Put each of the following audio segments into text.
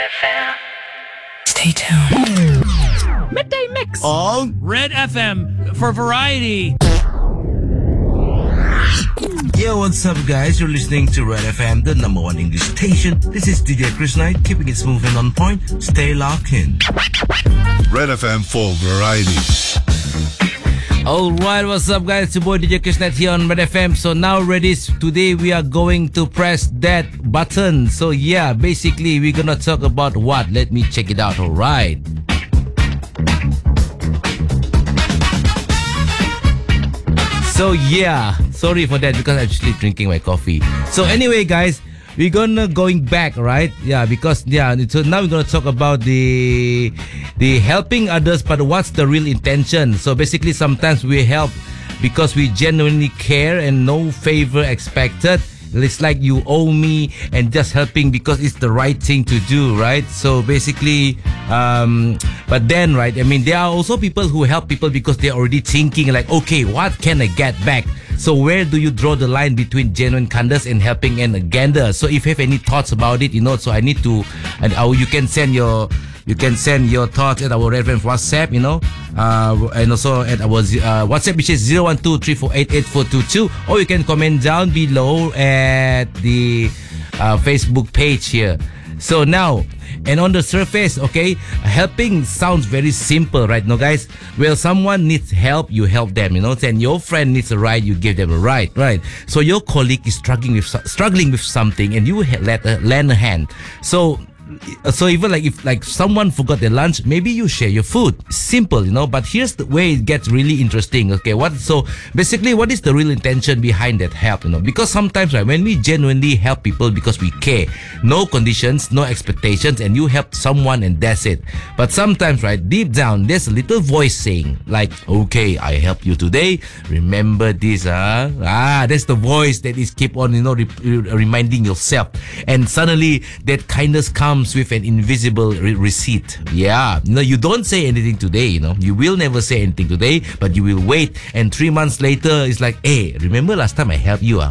Stay tuned. Midday Mix on Red FM for variety. Yo, what's up, guys? You're listening to Red FM, the number one English station. This is DJ Chris Knight, keeping it smooth and on point. Stay locked in. Red FM for variety. Alright, what's up, guys? It's your boy DJ Chris Knight here on Red FM. So now ready, today we are going to press that button. So yeah, basically we're gonna talk about what? Let me check it out, alright. So yeah, sorry for that because I'm actually drinking my coffee. So anyway, guys, we're gonna going back, right? Yeah, because so now we're gonna talk about the helping others, but what's the real intention? So basically, sometimes we help because we genuinely care and no favor expected. It's like you owe me and just helping because it's the right thing to do, right? So basically, but then, right, I mean, there are also people who help people because they're already thinking like, okay, what can I get back? So where do you draw the line between genuine kindness and helping an agenda? So if you have any thoughts about it, so I need to, and you can send your thoughts at our reference WhatsApp, and also at our WhatsApp, which is 012-348-8422, or you can comment down below at the Facebook page here. So now, and on the surface, okay, helping sounds very simple, right? No, guys. Well, someone needs help, you help them, Then your friend needs a ride, you give them a ride, right? So your colleague is struggling with something, and you lend a hand. So even if someone forgot their lunch, maybe you share your food. Simple, but here's the way it gets really interesting. Okay, so basically, what is the real intention behind that help? Because sometimes, right, when we genuinely help people because we care, no conditions, no expectations, and you help someone and that's it. But sometimes, right, deep down, there's a little voice saying like, okay, I helped you today, remember this, that's the voice that is keep on, reminding yourself. And suddenly that kindness comes with an invisible receipt. Yeah, you don't say anything today, you will never say anything today, but you will wait, and 3 months later it's like, hey, remember last time I helped you?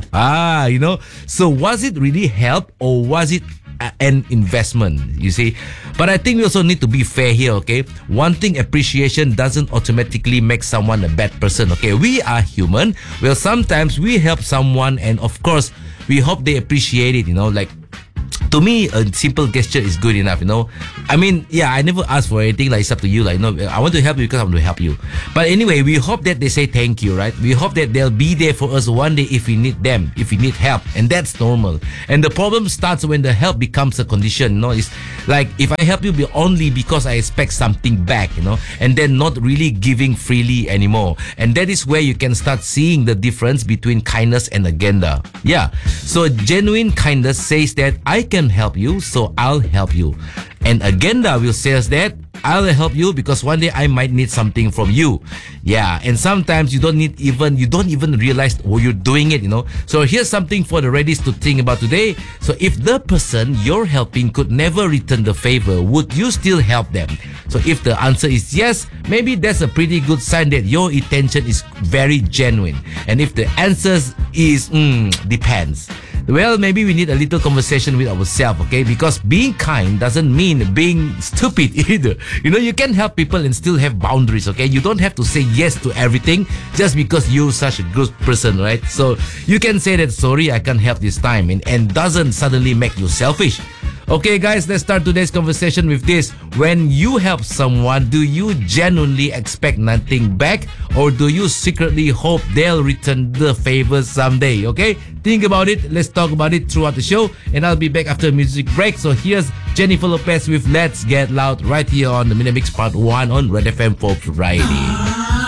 So was it really help or was it an investment, you see? But I think we also need to be fair here, okay? Wanting appreciation doesn't automatically make someone a bad person, okay? We are human. Well, sometimes we help someone and of course we hope they appreciate it, like, to me, a simple gesture is good enough, I mean, yeah, I never ask for anything, like, it's up to you, like, I want to help you because I want to help you. But anyway, we hope that they say thank you, right? We hope that they'll be there for us one day if we need them, if we need help, and that's normal. And the problem starts when the help becomes a condition, It's like, if I help you only because I expect something back, and then not really giving freely anymore. And that is where you can start seeing the difference between kindness and agenda. Yeah, so genuine kindness says that I can help you, so I'll help you. And agenda will say us that I'll help you because one day I might need something from you. Yeah, and sometimes you don't even realize you're doing it, So here's something for the readies to think about today. So if the person you're helping could never return the favor, would you still help them? So if the answer is yes, maybe that's a pretty good sign that your intention is very genuine. And if the answer is depends, well, maybe we need a little conversation with ourselves, okay? Because being kind doesn't mean being stupid either. You can help people and still have boundaries, okay? You don't have to say yes to everything just because you're such a good person, right? So you can say that, sorry, I can't help this time, and doesn't suddenly make you selfish. Okay, guys, let's start today's conversation with this. When you help someone, do you genuinely expect nothing back, or do you secretly hope they'll return the favor someday? Okay, think about it. Let's talk about it throughout the show, and I'll be back after a music break. So here's Jennifer Lopez with Let's Get Loud right here on the Midday Mix Part 1 on Red FM for Variety.